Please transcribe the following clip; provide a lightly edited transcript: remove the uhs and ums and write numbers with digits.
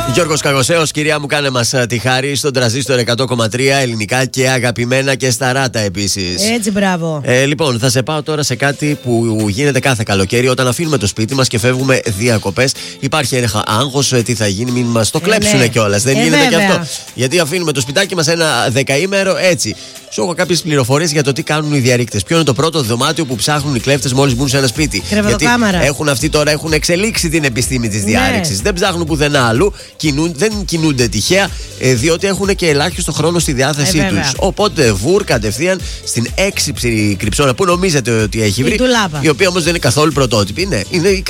Γιώργος Καγοσέος, κυρία μου, κάνε μας τη χάρη στον τραζίστορ 100,3 ελληνικά και αγαπημένα και στα ράτα επίσης. Έτσι, μπράβο. Λοιπόν, θα σε πάω τώρα σε κάτι που γίνεται κάθε καλοκαίρι όταν αφήνουμε το σπίτι μας και φεύγουμε διακοπές. Υπάρχει ένα άγχος, τι θα γίνει, μην μας το κλέψουνε κιόλας. Δεν γίνεται βέβαια. και αυτό. Γιατί αφήνουμε το σπιτάκι μας ένα δεκαήμερο έτσι. Σου έχω κάποιες πληροφορίες για το τι κάνουν οι διαρρήκτες. Ποιο είναι το πρώτο δωμάτιο που ψάχνουν οι κλέφτες μόλις μπουν σε ένα σπίτι. Γιατί αυτοί τώρα έχουν εξελίξει την επιστήμη της διάρρηξης. Δεν ψάχνουν πουθενά αλλού, δεν κινούνται τυχαία, διότι έχουν και ελάχιστο χρόνο στη διάθεσή τους. Οπότε βουρ κατευθείαν στην έξυψη κρυψώνα που νομίζετε ότι έχει βρει, η οποία όμως δεν είναι καθόλου πρωτότυπη. Είναι